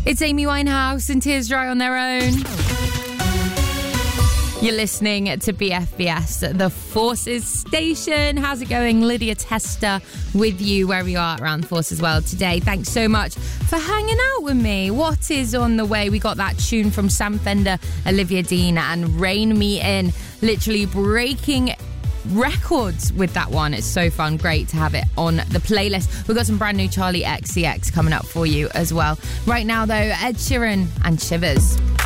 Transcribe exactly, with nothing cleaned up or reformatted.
It's Amy Winehouse and Tears Dry on Their Own. You're listening to B F B S, the Forces Station. How's it going? Lydia Tester with you where we are around the Forces World today. Thanks so much for hanging out with me. What is on the way? We got that tune from Sam Fender, Olivia Dean and Rein Me In. Literally breaking records with that one. It's so fun. Great to have it on the playlist. We've got some brand new Charlie X C X coming up for you as well. Right now though, Ed Sheeran and Shivers.